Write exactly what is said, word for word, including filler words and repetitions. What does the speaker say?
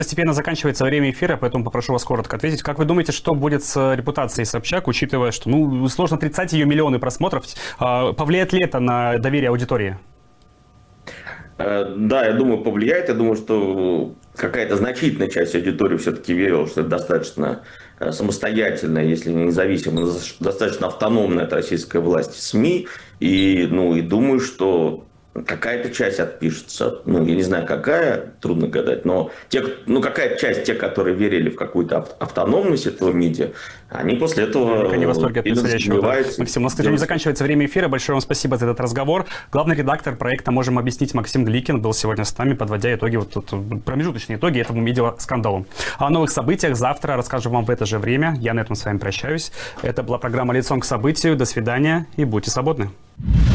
Постепенно заканчивается время эфира, поэтому попрошу вас коротко ответить. Как вы думаете, что будет с репутацией Собчак, учитывая, что ну, сложно отрицать ее миллионы просмотров? Повлияет ли это на доверие аудитории? Да, я думаю, повлияет. Я думаю, что какая-то значительная часть аудитории все-таки верила, что это достаточно самостоятельная, если не независимая, достаточно автономная от российской власти СМИ. И, ну, и думаю, что какая-то часть отпишется. Ну, я не знаю, какая, трудно гадать, но те, ну, какая часть, те, которые верили в какую-то автономность этого медиа, они после этого не в восторге от происходящего. Да. Максим, у нас, к сожалению, заканчивается время эфира. Большое вам спасибо за этот разговор. Главный редактор проекта «Можем объяснить» Максим Гликин был сегодня с нами, подводя итоги, вот тут промежуточные итоги этому медиаскандалу. О новых событиях завтра расскажем вам в это же время. Я на этом с вами прощаюсь. Это была программа «Лицом к событию». До свидания и будьте свободны.